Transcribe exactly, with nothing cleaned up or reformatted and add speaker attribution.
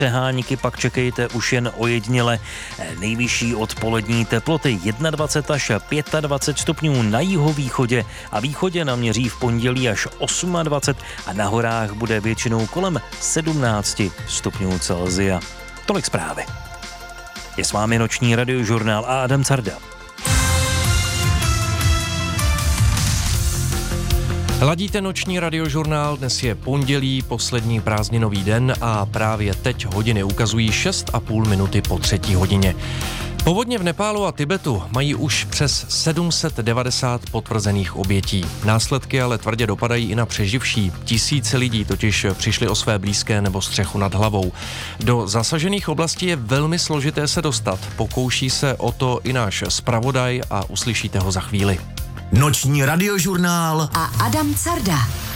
Speaker 1: Přehánky pak čekejte už jen ojediněle. Nejvyšší odpolední teploty dvacet jedna až dvacet pět stupňů na jihovýchodě a východě naměří v pondělí až dvacet osm a na horách bude většinou kolem sedmnáct stupňů Celsia. Tolik zprávy. Je s vámi noční radiožurnál a Adam Carda.
Speaker 2: Ladíte noční radiožurnál, dnes je pondělí, poslední prázdninový den a právě teď hodiny ukazují šest a půl minuty po třetí hodině. Povodně v Nepálu a Tibetu mají už přes sedm set devadesát potvrzených obětí. Následky ale tvrdě dopadají i na přeživší. Tisíce lidí totiž přišli o své blízké nebo střechu nad hlavou. Do zasažených oblastí je velmi složité se dostat. Pokouší se o to i náš zpravodaj a uslyšíte ho za chvíli.
Speaker 3: Noční radiožurnál
Speaker 4: a Adam Carda.